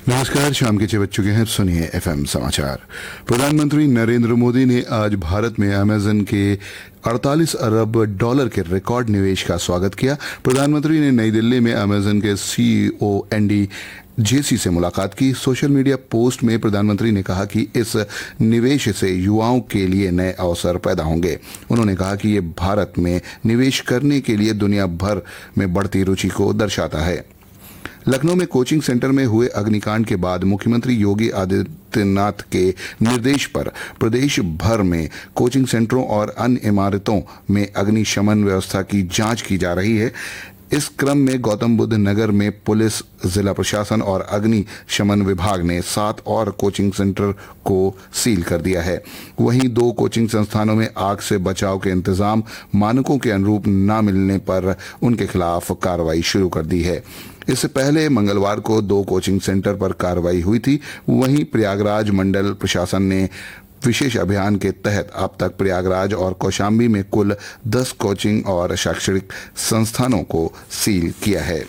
नमस्कार, शाम के 6 बज चुके हैं। सुनिए एफएम समाचार। प्रधानमंत्री नरेंद्र मोदी ने आज भारत में अमेजन के 48 अरब डॉलर के रिकॉर्ड निवेश का स्वागत किया। प्रधानमंत्री ने नई दिल्ली में अमेजन के सीईओ एंडी जेसी से मुलाकात की। सोशल मीडिया पोस्ट में प्रधानमंत्री ने कहा कि इस निवेश से युवाओं के लिए नए अवसर पैदा होंगे। उन्होंने कहा कि ये भारत में निवेश करने के लिए दुनिया भर में बढ़ती रुचि को दर्शाता है। लखनऊ में कोचिंग सेंटर में हुए अग्निकांड के बाद मुख्यमंत्री योगी आदित्यनाथ के निर्देश पर प्रदेश भर में कोचिंग सेंटरों और अन्य इमारतों में अग्निशमन व्यवस्था की जांच की जा रही है। इस क्रम में गौतम बुद्ध नगर में पुलिस, जिला प्रशासन और अग्निशमन विभाग ने 7 और कोचिंग सेंटर को सील कर दिया है। वहीं 2 कोचिंग संस्थानों में आग से बचाव के इंतजाम मानकों के अनुरूप न मिलने पर उनके खिलाफ कार्रवाई शुरू कर दी है। इससे पहले मंगलवार को 2 कोचिंग सेंटर पर कार्रवाई हुई थी। वहीं प्रयागराज मंडल प्रशासन ने विशेष अभियान के तहत अब तक प्रयागराज और कौशाम्बी में कुल 10 कोचिंग और शैक्षणिक संस्थानों को सील किया है।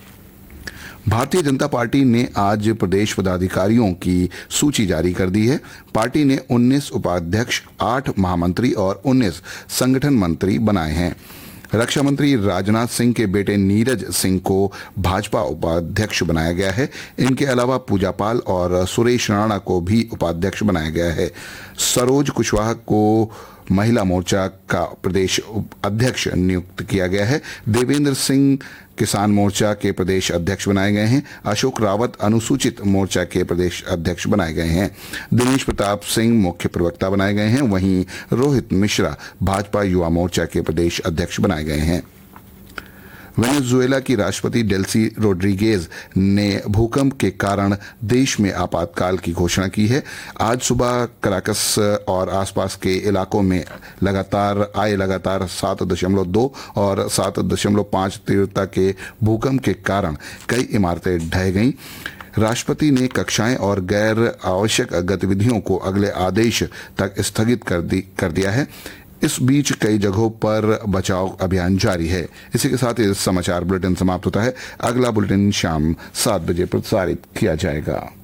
भारतीय जनता पार्टी ने आज प्रदेश पदाधिकारियों की सूची जारी कर दी है। पार्टी ने 19 उपाध्यक्ष, 8 महामंत्री और 19 संगठन मंत्री बनाए हैं। रक्षा मंत्री राजनाथ सिंह के बेटे नीरज सिंह को भाजपा उपाध्यक्ष बनाया गया है। इनके अलावा पूजा पाल और सुरेश राणा को भी उपाध्यक्ष बनाया गया है। सरोज कुशवाहा को महिला मोर्चा का प्रदेश अध्यक्ष नियुक्त किया गया है। देवेंद्र सिंह किसान मोर्चा के प्रदेश अध्यक्ष बनाए गए हैं। अशोक रावत अनुसूचित मोर्चा के प्रदेश अध्यक्ष बनाए गए हैं। दिनेश प्रताप सिंह मुख्य प्रवक्ता बनाए गए हैं। वहीं रोहित मिश्रा भाजपा युवा मोर्चा के प्रदेश अध्यक्ष बनाए गए हैं। वेनेजुएला की राष्ट्रपति डेल्सी रोड्रिगेज ने भूकंप के कारण देश में आपातकाल की घोषणा की है। आज सुबह कराकस और आसपास के इलाकों में लगातार 7.2 और 7.5 तीव्रता के भूकंप के कारण कई इमारतें ढह गईं। राष्ट्रपति ने कक्षाएं और गैर आवश्यक गतिविधियों को अगले आदेश तक स्थगित कर दिया है। इस बीच कई जगहों पर बचाव अभियान जारी है। इसी के साथ ये समाचार बुलेटिन समाप्त होता है। अगला बुलेटिन शाम 7 बजे प्रसारित किया जाएगा।